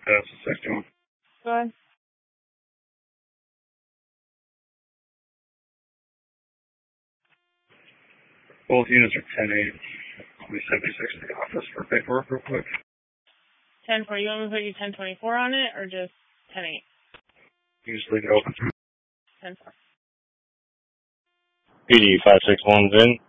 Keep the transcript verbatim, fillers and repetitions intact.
That's a sixty-one. Go ahead. Both units are ten eight. twenty seventy-six to the office for paperwork real quick. ten four. You want me to put you ten twenty-four on it or just ten eight? You just leave it open. ten four. P D five six one's in.